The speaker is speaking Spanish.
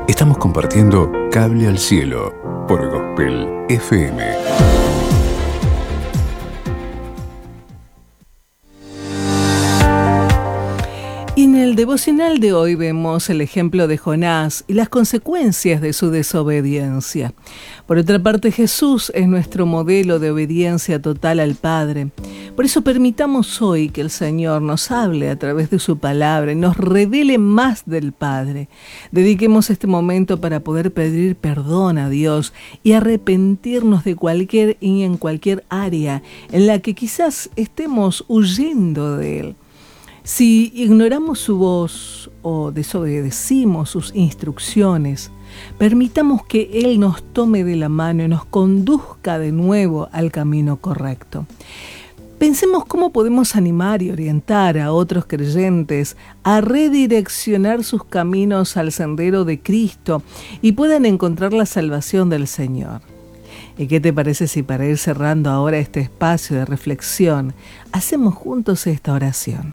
Estamos compartiendo Cable al Cielo por Gospel FM. Y en el devocional de hoy vemos el ejemplo de Jonás y las consecuencias de su desobediencia. Por otra parte, Jesús es nuestro modelo de obediencia total al Padre. Por eso permitamos hoy que el Señor nos hable a través de su palabra y nos revele más del Padre. Dediquemos este momento para poder pedir perdón a Dios y arrepentirnos de cualquier y en cualquier área en la que quizás estemos huyendo de Él. Si ignoramos su voz o desobedecimos sus instrucciones, permitamos que Él nos tome de la mano y nos conduzca de nuevo al camino correcto. Pensemos cómo podemos animar y orientar a otros creyentes a redireccionar sus caminos al sendero de Cristo y puedan encontrar la salvación del Señor. ¿Y qué te parece si para ir cerrando ahora este espacio de reflexión, hacemos juntos esta oración?